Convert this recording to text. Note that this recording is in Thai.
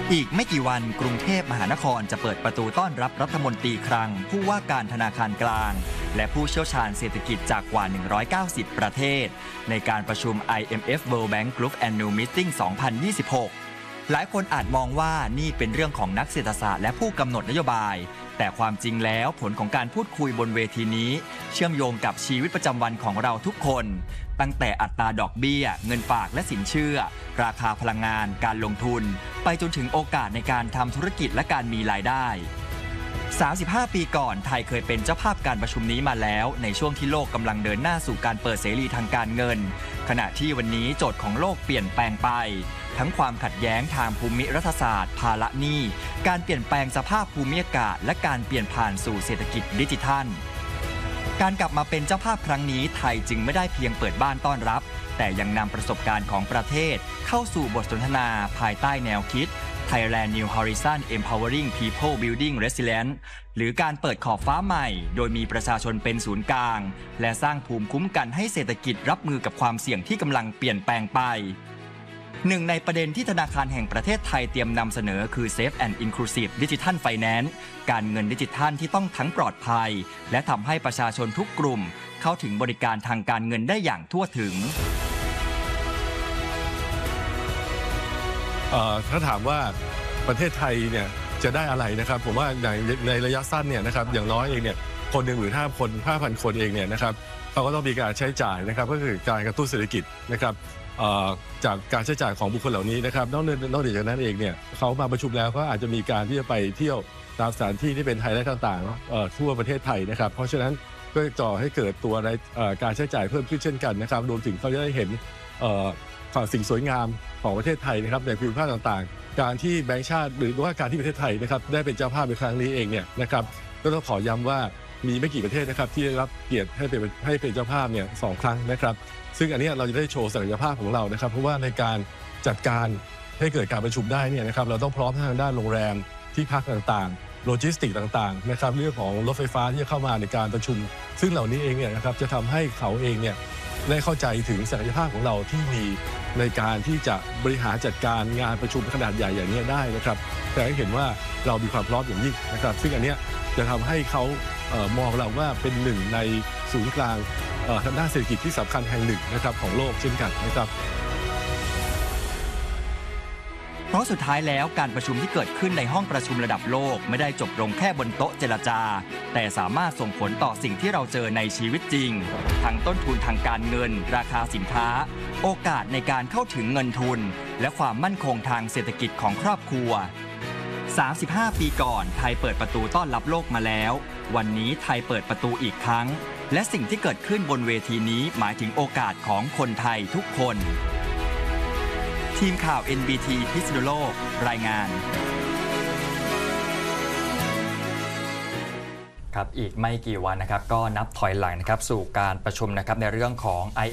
อีกไม่กี่วันกรุงเทพมหานครจะเปิดประตูต้อนรับรัฐมนตรีคลังผู้ว่าการธนาคารกลางและผู้เชี่ยวชาญเศรษฐกิจจากกว่า 190 ประเทศในการประชุม IMF World Bank Group Annual Meeting 2026 หลายคนอาจมองว่านี่เป็นเรื่องของนักเศรษฐศาสตร์และผู้กำหนดนโยบายแต่ความจริงแล้วผลของการพูดคุยบนเวทีนี้เชื่อมโยงกับชีวิตประจำวันของเราทุกคนตั้งแต่อัตราดอกเบี้ยเงินฝากและสินเชื่อราคาพลังงานการลงทุนไปจนถึงโอกาสในการทำธุรกิจและการมีรายได้35 ปีก่อนไทยเคยเป็นเจ้าภาพการประชุมนี้มาแล้วในช่วงที่โลกกำลังเดินหน้าสู่การเปิดเสรีทางการเงินขณะที่วันนี้โจทย์ของโลกเปลี่ยนแปลงไปทั้งความขัดแย้งทางภูมิรัฐศาสตร์ภาระหนี้การเปลี่ยนแปลงสภาพภูมิอากาศและการเปลี่ยนผ่านสู่เศรษฐกิจดิจิทัลการกลับมาเป็นเจ้าภาพครั้งนี้ไทยจึงไม่ได้เพียงเปิดบ้านต้อนรับแต่ยังนำประสบการณ์ของประเทศเข้าสู่บทสนทนาภายใต้แนวคิด Thailand New Horizon Empowering People Building Resilience หรือการเปิดขอบฟ้าใหม่โดยมีประชาชนเป็นศูนย์กลางและสร้างภูมิคุ้มกันให้เศรษฐกิจรับมือกับความเสี่ยงที่กำลังเปลี่ยนแปลงไปหนึ่งในประเด็นที่ธนาคารแห่งประเทศไทยเตรียมนำเสนอคือ Safe and Inclusive Digital Finance การเงินดิจิทัลที่ต้องทั้งปลอดภัยและทำให้ประชาชนทุกกลุ่มเข้าถึงบริการทางการเงินได้อย่างทั่วถึงถ้าถามว่าประเทศไทยเนี่ยจะได้อะไรนะครับผมว่าในระยะสั้นเนี่ยนะครับอย่างน้อยเองเนี่ยคน15,000 คนเองเนี่ยนะครับเขาก็ต้องมีการใช้จ่ายนะครับก็คือการกระตุ้นเศรษฐกิจนะครับจากการใช้จ่ายของบุคคลเหล่านี้นะครับนอกจากนั้นเองเนี่ยเขามาประชุมแล้วก็อาจจะมีการที่จะไปเที่ยวตามสถานที่ที่เป็นไฮไลท์ต่างๆทั่วประเทศไทยนะครับเพราะฉะนั้นก็จ่อให้เกิดตัวการใช้จ่ายเพิ่มขึ้นเช่นกันนะครับรวมถึงเขาจะได้เห็นสิ่งสวยงามของประเทศไทยนะครับในภูมิภาคต่างๆการที่แบงก์ชาติหรือว่าการที่ประเทศไทยนะครับได้เป็นเจ้าภาพในครั้งนี้เองเนี่ยนะครับก็ต้องขอย้ำว่ามีไม่กี่ประเทศนะครับที่ได้รับเกียรติให้เป็นเจ้าภาพเนี่ย2 ครั้งนะครับซึ่งอันนี้เราจะได้โชว์ศักยภาพของเรานะครับเพราะว่าในการจัดการให้เกิดการประชุมได้เนี่ยนะครับเราต้องพร้อมทางด้านโรงแรมที่พักต่างๆโลจิสติกต่างๆนะครับเรื่องของรถไฟฟ้าที่จะเข้ามาในการประชุมซึ่งเหล่านี้เองเนี่ยนะครับจะทำให้เขาเองเนี่ยได้เข้าใจถึงศักยภาพของเราที่มีในการที่จะบริหารจัดการงานประชุมขนาดใหญ่อย่างนี้ได้นะครับแต่ให้เห็นว่าเรามีความพร้อมอย่างยิ่งนะครับซึ่งอันนี้จะทำให้เขามองเราว่าเป็นหนึ่งในศูนย์กลางทางด้านเศรษฐกิจที่สำคัญแห่งหนึ่งนะครับของโลกเช่นกันนะครับเพราะสุดท้ายแล้วการประชุมที่เกิดขึ้นในห้องประชุมระดับโลกไม่ได้จบลงแค่บนโต๊ะเจรจาแต่สามารถส่งผลต่อสิ่งที่เราเจอในชีวิตจริงทั้งต้นทุนทางการเงินราคาสินค้าโอกาสในการเข้าถึงเงินทุนและความมั่นคงทางเศรษฐกิจของครอบครัว35 ปีก่อนไทยเปิดประตูต้อนรับโลกมาแล้ววันนี้ไทยเปิดประตูอีกครั้งและสิ่งที่เกิดขึ้นบนเวทีนี้หมายถึงโอกาสของคนไทยทุกคนทีมข่าว NBT พิษณุโลกรายงานครับอีกไม่กี่วันนะครับก็นับถอยหลังนะครับสู่การประชุมนะครับในเรื่องของ